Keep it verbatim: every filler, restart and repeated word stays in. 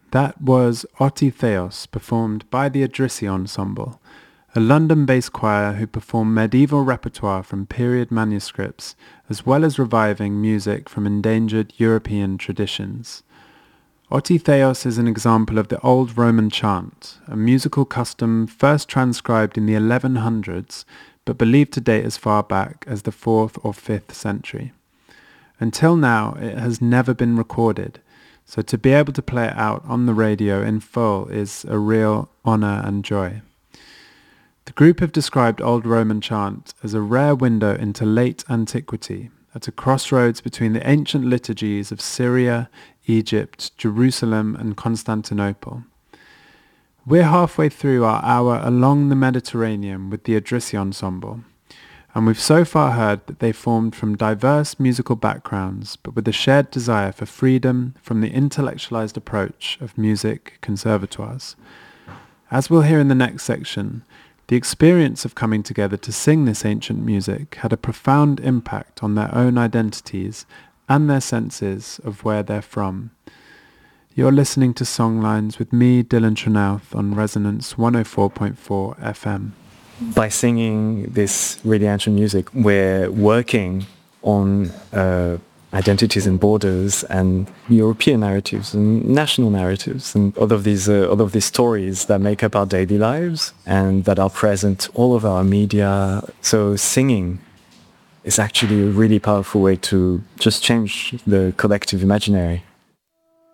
That was Oti Theos, performed by the Idrissi Ensemble, a London-based choir who perform medieval repertoire from period manuscripts, as well as reviving music from endangered European traditions. Oti Theos is an example of the old Roman chant, a musical custom first transcribed in the eleven hundreds, but believed to date as far back as the fourth or fifth century. Until now, it has never been recorded, so to be able to play it out on the radio in full is a real honour and joy. The group have described Old Roman chant as a rare window into late antiquity, at a crossroads between the ancient liturgies of Syria, Egypt, Jerusalem and Constantinople. We're halfway through our hour along the Mediterranean with the Idrissi Ensemble, and we've so far heard that they formed from diverse musical backgrounds, but with a shared desire for freedom from the intellectualized approach of music conservatoires. As we'll hear in the next section, the experience of coming together to sing this ancient music had a profound impact on their own identities and their senses of where they're from. You're listening to Songlines with me, Dylan Trenouth, on Resonance one oh four point four F M. By singing this really ancient music, we're working on uh, identities and borders and European narratives and national narratives and all of these uh, all of these stories that make up our daily lives and that are present all of our media. So singing is actually a really powerful way to just change the collective imaginary.